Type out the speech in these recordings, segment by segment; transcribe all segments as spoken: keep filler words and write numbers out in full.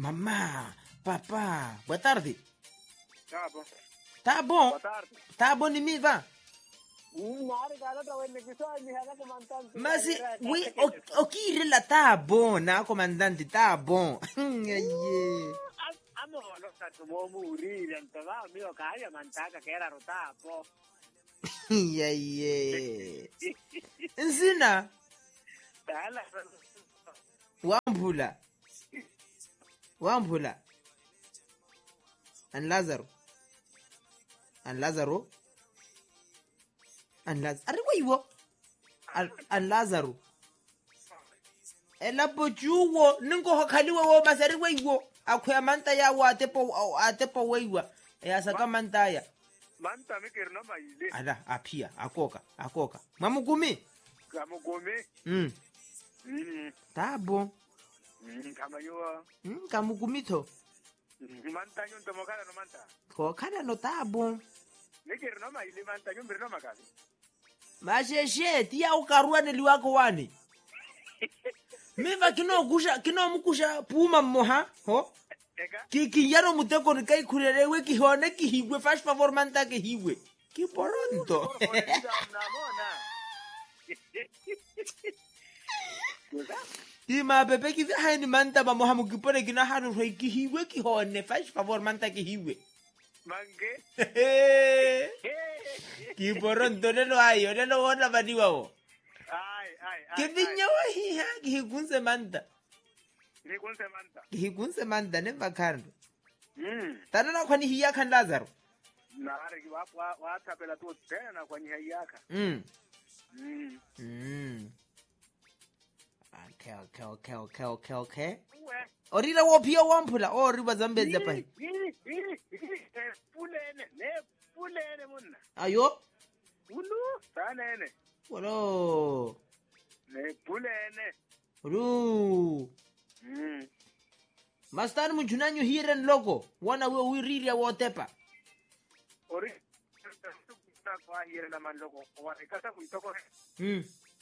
Mamá, papá, boa tarde. Tá bom. Tá bom? Boa tarde. Tá bom de mim, vá. Mas, oui, o, o que ela tá bom, na comandante, tá bom. Amo lo stato mo muri dentro va mio caia mantaca che era rotato. Yeah, yeah. Nsina, Dala. wambula. Wambula. An Lazaro. An Lazaro. An Lazaro. Ari weiwo. An Lazaro. Ela pochuwo ningo hakaliwa wo masari weiwo. Akwya manta ya wa atepo atepo weiwa. Ya saka manta ya. Manta me kerno maile. Ala apia akoka akoka. Mamugumi. Kamugome. Mm. Mm. Tá bom. Mm kama yo. Mm kamugumito. Manta nyo ntomokana no manta. Ko kana no tá bom. Me kerno maile manta nyo mbirno makali. Masheshe tia ukarwane liwako wani. Miva kino kusha kino mukusha puma moha ho. Ega. Ki ki yaro muteko ni kai kurerewe ki hone ki higwe fast favor manta ke higwe. Ki poronto. Di ma bebe ki ha ni manta ba moha mukipore kina haru roi ki higwe ki hone fast favor manta ke higwe. Mange. Ki poronto ne no ayo ne no wona badiwa wo. Ai ai ai. Ki vinya wa hi ha ki higunse manta. Ni kunse manta. Ki higunse manta ne bakando. Mm. Tanana kwani hiya kan Lazaro. Na are ki wa wa wa tapela tu tena kwa nyiyaka. Mm. Mm. Mm. Okay, okay, okay, okay, okay, okay. We. Orira wo pia wampula o riba zambeze pa. Pulene, ne pulene munna. Ayo. Ulu, sanene. Walo. Ne pulene. Ru. Mm. Mastan mu junanyo hiren logo. Wana we wiriria wo tepa. Ori. Na kwa hire na mandoko. Wa ikata kuitoko. Mm.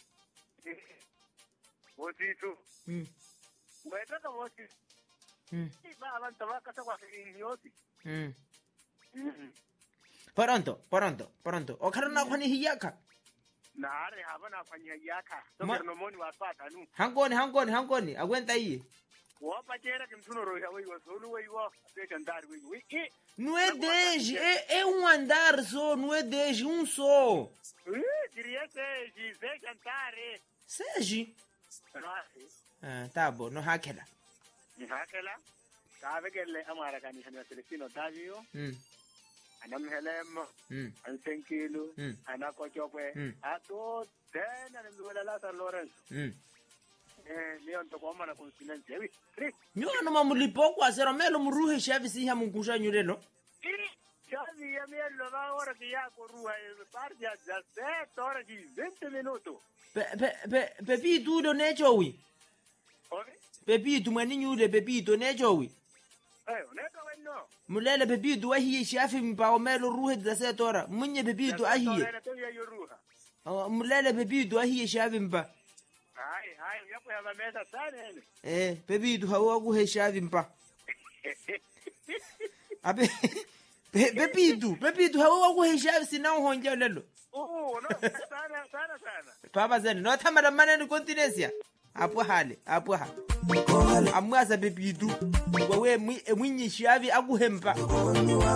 Wositu. Mm. Wetaka wosi. Mm. Ba abantu bakata kwa nyoti. Mm. Mm. Pronto, pronto, pronto. Okarona kwani hiyaka. Na are habana kwa nyiyaka. To Ma- kernomoni wa pata nu. Hangoni, hangoni, hangoni. Agwenta iyi. Wa pachera kimtuno roya wewe wasolu wewe. Peka ndari wewe. Eh. Não é dez, é, é um andar só, não é dez, um só. Eh, diria que se cantare. Sege. Nossa. Ah, tá bom, não hackela. Hakela. Sabe que le amara kan hana Celestino Davio. Hum, Anam helem. hum, An senkilo. Mm. Ana ko chokwe. Mm. Ato tena nduela la San Lorenzo. hum. Eh, leon to koma na continente. Oui. Tri. Nyo no mamulipo kwa zero melo muruhe chave si ya munkusha nyurelo. Eh, chavi ya mielo va ora que ya corrua e parte a dezessete horas e vinte minutos. Pe pe pe pepito do necho wi. Okay? Pepito mwani nyure pepito necho wi. Eh, neto wenno. Mulele pepito ahiye shafi mpao melo ruhe dase tora. Munye pepito ahiye. Ora to ya yoruha. Oh, mulele pepito ahiye shafi mpa. Ai, ai, ya kwa ya mesa sana ene. Eh, pepito hawa kuhe shafi mpa. Abe Pe- Pepito, Pepito hawa kuhe shafi sina uhonja lelo. Oh, no, sana sana sana. Papa zeni, no tamara maneni continencia. Apo hale, apo ha. Amwaza Pepito. Wewe mwinyi shavi akuhempa.